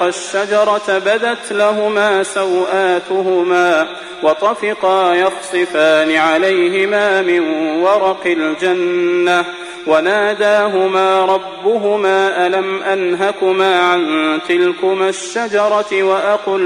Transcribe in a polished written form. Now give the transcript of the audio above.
فاستلقى الشجرة بدت لهما سوآتهما وطفقا يخصفان عليهما من ورق الجنة وناداهما ربهما ألم أنهكما عن تلكما الشجرة وأقل